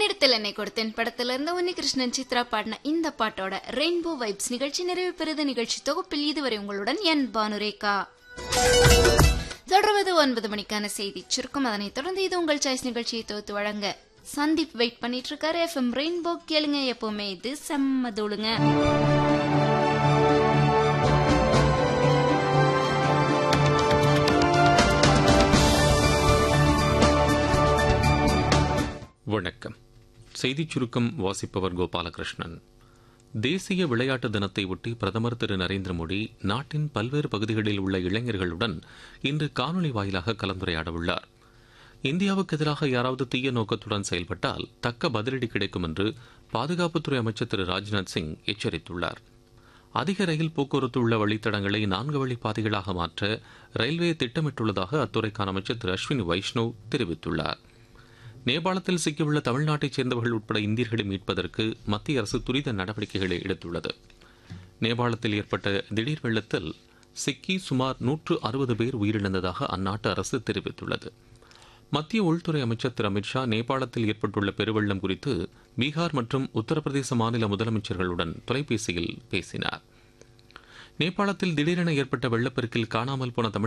என்னிடத்தில் என்னை கொடுத்தேன் படத்திலிருந்து உன்னிகிருஷ்ணன் சித்ரா பாடின இந்த பாட்டோட ரெயின்போ வைப்ஸ் நிகழ்ச்சி நிறைவு பெறுத நிகழ்ச்சி தொகுப்பில் இதுவரை உங்களுடன் என் பானுரேகா. தொடர்வது 9 மணிக்கான செய்தி சுருக்கம். அதனைத் தொடர்ந்து இது உங்கள் சாய்ஸ் நிகழ்ச்சியை தொகுத்து வழங்க சந்தீப் வெயிட் பண்ணிட்டு இருக்காரு. FM ரெயின்போ கேளுங்க, எப்பவுமே இது செம்மதோளுங்க. வணக்கம். செய்திச் சுருக்கம் வாசிப்பவர் கோபாலகிருஷ்ணன். தேசிய விளையாட்டு தினத்தை ஒட்டி பிரதமர் திரு நரேந்திர மோடி நாட்டின் பல்வேறு பகுதிகளில் உள்ள இளைஞர்களுடன் இன்று காணொலி வாயிலாக கலந்துரையாடவுள்ளார். இந்தியாவுக்கு எதிராக யாராவது தீய நோக்கத்துடன் செயல்பட்டால் தக்க பதிலடி கிடைக்கும் என்று பாதுகாப்புத்துறை அமைச்சர் திரு ராஜ்நாத் சிங் எச்சரித்துள்ளார். அதிக ரயில் போக்குவரத்து உள்ள வழித்தடங்களை 4 வழி பாதைகளாக மாற்ற ரயில்வே திட்டமிட்டுள்ளதாக அத்துறைக்கான அமைச்சர் திரு அஸ்வினி வைஷ்ணவ் தெரிவித்துள்ளார். நேபாளத்தில் சிக்கியுள்ள தமிழ்நாட்டைச் சேர்ந்தவர்கள் உட்பட இந்தியர்களை மீட்பதற்கு மத்திய அரசு துரித நடவடிக்கைகளை எடுத்துள்ளது. நேபாளத்தில் ஏற்பட்ட திடீர் வெள்ளத்தில் சிக்கி சுமார் 160 பேர் உயிரிழந்ததாக அந்நாட்டு அரசு தெரிவித்துள்ளது. மத்திய உள்துறை அமைச்சர் திரு அமித்ஷா நேபாளத்தில் ஏற்பட்டுள்ள பெருவெள்ளம் குறித்து பீகார் மற்றும் உத்தரப்பிரதேச மாநில முதலமைச்சர்களுடன் தொலைபேசியில் பேசினார். நேபாளத்தில் திடீரென ஏற்பட்ட வெள்ளப்பெருக்கில் காணாமல் போன தமிழ்